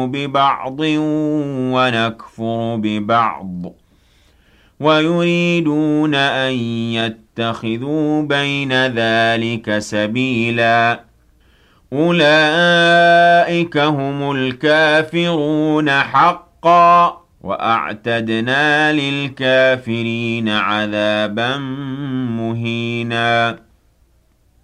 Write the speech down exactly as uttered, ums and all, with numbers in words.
نؤمن ببعض ونكفر ببعض ويريدون أن يتخذوا بين ذلك سبيلا أولئك هم الكافرون حقا وأعتدنا للكافرين عذابا مهينا